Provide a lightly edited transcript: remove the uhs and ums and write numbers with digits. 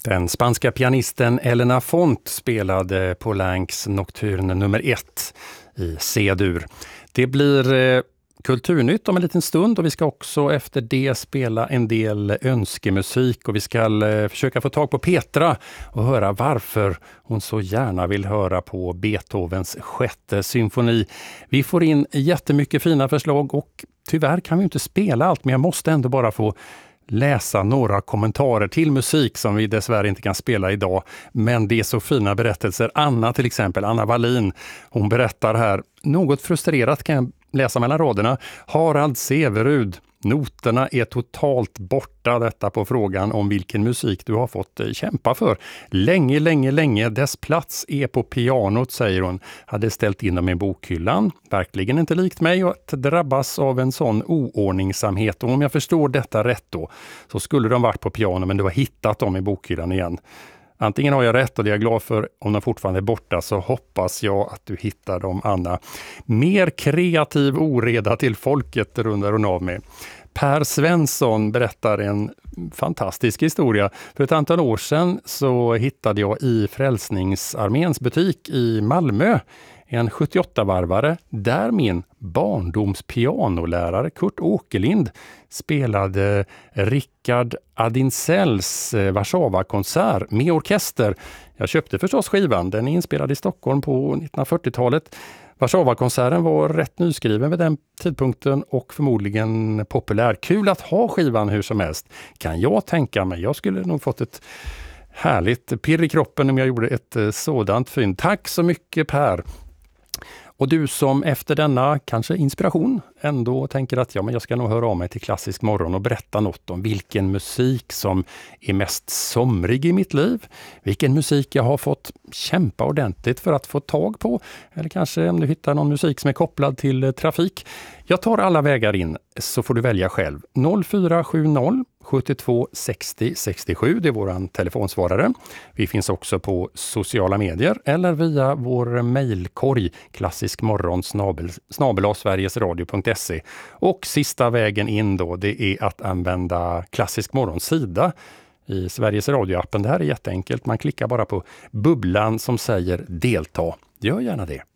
Den spanska pianisten Elena Font spelade Poulencs Nocturne nummer 1 i C-dur. Det blir kulturnytt om en liten stund och vi ska också efter det spela en del önskemusik och vi ska försöka få tag på Petra och höra varför hon så gärna vill höra på Beethovens 6:e symfoni. Vi får in jättemycket fina förslag och tyvärr kan vi inte spela allt, men jag måste ändå bara få läsa några kommentarer till musik som vi dessvärre inte kan spela idag. Men det är så fina berättelser. Anna till exempel, Anna Wallin, hon berättar här, något frustrerat kan jag läsa mellan raderna. Harald Severud, noterna är totalt borta, detta på frågan om vilken musik du har fått kämpa för. Länge, dess plats är på pianot, säger hon. Hade ställt in dem i bokhyllan. Verkligen inte likt mig att drabbas av en sån oordningsamhet. Och om jag förstår detta rätt då, så skulle de varit på piano men du har hittat dem i bokhyllan igen. Antingen har jag rätt och det är jag glad för. Om de fortfarande är borta så hoppas jag att du hittar dem, Anna. Mer kreativ oreda till folket rundar hon av med. Per Svensson berättar en fantastisk historia. För ett antal år sedan så hittade jag i Frälsningsarméns butik i Malmö en 78-varvare där min barndomspianolärare Kurt Åkerlind spelade Richard Adinsells Warszawa-konsert med orkester. Jag köpte förstås skivan, den är inspelad i Stockholm på 1940-talet. Warszawa-konserten var rätt nyskriven vid den tidpunkten och förmodligen populär. Kul att ha skivan hur som helst, kan jag tänka mig. Jag skulle nog fått ett härligt pirr i kroppen om jag gjorde ett sådant fynd. Tack så mycket Per! Och du som efter denna kanske inspiration ändå tänker att men jag ska nog höra av mig till Klassisk morgon och berätta något om vilken musik som är mest somrig i mitt liv. Vilken musik jag har fått kämpa ordentligt för att få tag på. Eller kanske om du hittar någon musik som är kopplad till trafik. Jag tar alla vägar in så får du välja själv. 0470 72 60 67, det är våran telefonsvarare. Vi finns också på sociala medier eller via vår mejlkorg klassiskmorgon@sverigesradio.se. Och sista vägen in då, det är att använda Klassisk morgons sida i Sveriges Radio-appen. Det här är jätteenkelt, man klickar bara på bubblan som säger delta. Gör gärna det.